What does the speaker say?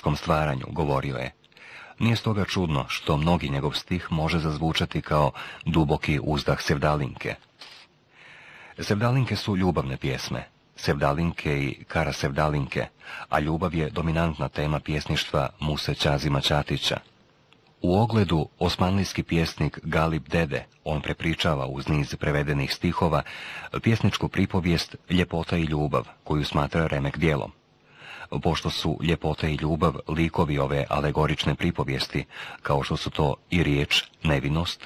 poetskom stvaranju, govorio je. Nije stoga čudno što mnogi njegov stih može zazvučati kao duboki uzdah sevdalinke. Sevdalinke su ljubavne pjesme, sevdalinke i karasevdalinke, a ljubav je dominantna tema pjesništva Muse Ćazima Ćatića. U ogledu osmanlijski pjesnik Galip Dede, on prepričava uz niz prevedenih stihova pjesničku pripovijest Ljepota i ljubav, koju smatra remek djelom. Pošto su ljepota i ljubav likovi ove alegorične pripovijesti, kao što su to i riječ, nevinost,